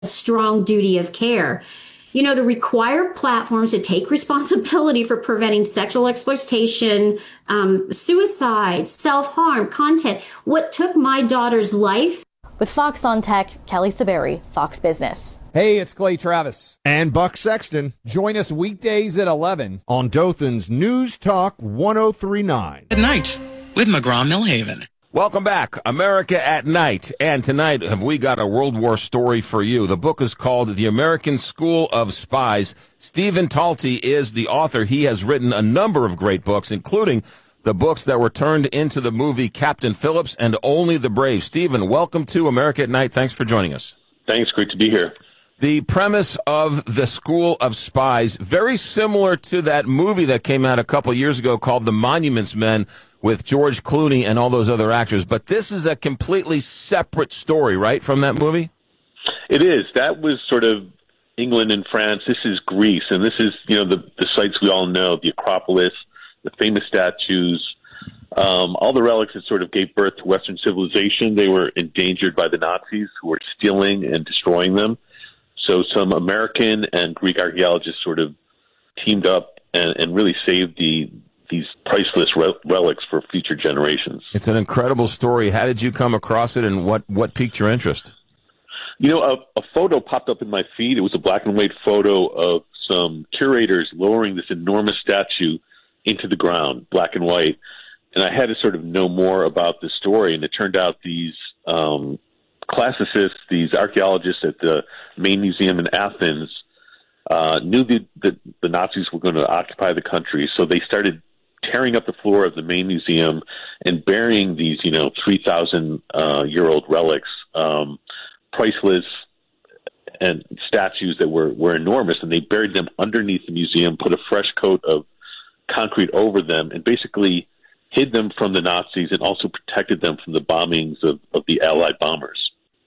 strong duty of care. To require platforms to take responsibility for preventing sexual exploitation, suicide, self-harm, content. What took my daughter's life. With Fox on Tech, Kelly Saberi, Fox Business. Hey, it's Clay Travis. And Buck Sexton. Join us weekdays at 11 on Dothan's News Talk 1039. At night with McGraw-Millhaven. Welcome back, America at Night. And tonight, have we got a World War story for you. The book is called The American School of Spies. Stephen Talty is the author. He has written a number of great books, including the books that were turned into the movie Captain Phillips and Only the Brave. Stephen, welcome to America at Night. Thanks for joining us. Thanks. Great to be here. The premise of The School of Spies, very similar to that movie that came out a couple years ago called The Monuments Men, with George Clooney and all those other actors. But this is a completely separate story, right, from that movie? It is. That was sort of England and France. This is Greece, and this is, the sites we all know, the Acropolis, the famous statues, all the relics that sort of gave birth to Western civilization. They were endangered by the Nazis, who were stealing and destroying them. So some American and Greek archaeologists sort of teamed up and really saved these priceless relics for future generations. It's an incredible story. How did you come across it, and what piqued your interest? A photo popped up in my feed. It was a black and white photo of some curators lowering this enormous statue into the ground, black and white. And I had to sort of know more about the story, and it turned out these classicists, these archaeologists at the main museum in Athens, knew that the Nazis were going to occupy the country, so they started tearing up the floor of the main museum and burying these, 3,000-year-old relics, priceless, and statues that were enormous, and they buried them underneath the museum, put a fresh coat of concrete over them, and basically hid them from the Nazis and also protected them from the bombings of the Allied bombers.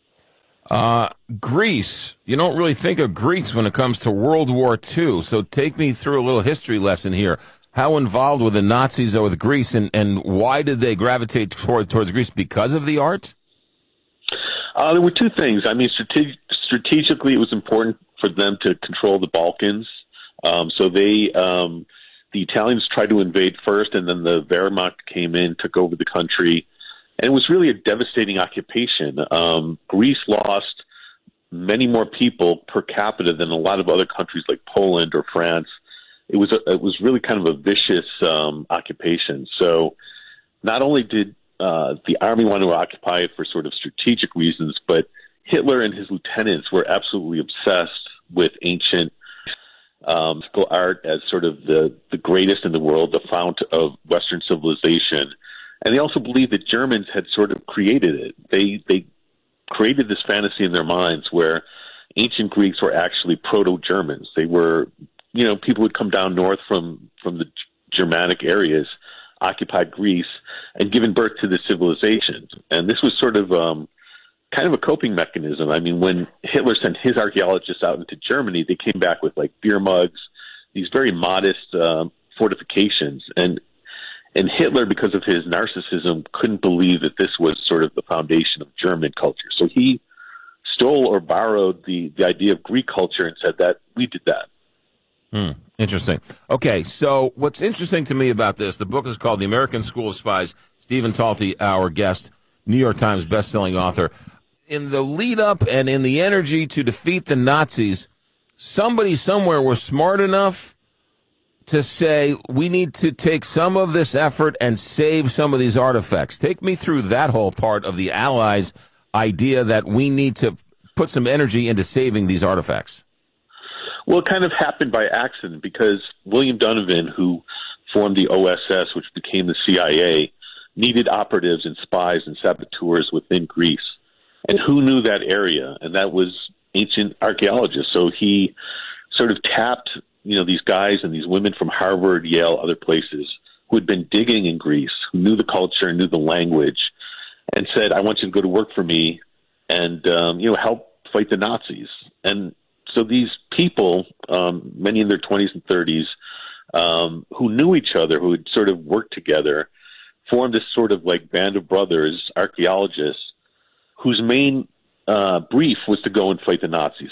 Greece. You don't really think of Greece when it comes to World War II, so take me through a little history lesson here. How involved were the Nazis with Greece, and why did they gravitate towards Greece? Because of the art? There were two things. I mean, strategically, it was important for them to control the Balkans. So the Italians tried to invade first, and then the Wehrmacht came in, took over the country. And it was really a devastating occupation. Greece lost many more people per capita than a lot of other countries like Poland or France. It was really kind of a vicious occupation. So not only did the army want to occupy it for sort of strategic reasons, but Hitler and his lieutenants were absolutely obsessed with ancient art as sort of the greatest in the world, the fount of Western civilization. And they also believed that Germans had sort of created it. They created this fantasy in their minds where ancient Greeks were actually proto-Germans. They were, people would come down north from the Germanic areas, occupied Greece, and given birth to the civilizations. And this was sort of kind of a coping mechanism. I mean, when Hitler sent his archaeologists out into Germany, they came back with like beer mugs, these very modest fortifications. And Hitler, because of his narcissism, couldn't believe that this was sort of the foundation of German culture. So he stole or borrowed the idea of Greek culture and said that we did that. Interesting. Okay, so what's interesting to me about this, the book is called The American School of Spies. Stephen Talty, our guest, New York Times bestselling author. In the lead up and in the energy to defeat the Nazis, somebody somewhere was smart enough to say, we need to take some of this effort and save some of these artifacts. Take me through that whole part of the Allies' idea that we need to put some energy into saving these artifacts. Well, it kind of happened by accident because William Donovan, who formed the OSS, which became the CIA, needed operatives and spies and saboteurs within Greece. And who knew that area? And that was ancient archaeologists. So he sort of tapped, these guys and these women from Harvard, Yale, other places who had been digging in Greece, who knew the culture, knew the language, and said, I want you to go to work for me and, help fight the Nazis. And so these people, many in their 20s and 30s, who knew each other, who had sort of worked together, formed this sort of like band of brothers, archaeologists, whose main brief was to go and fight the Nazis.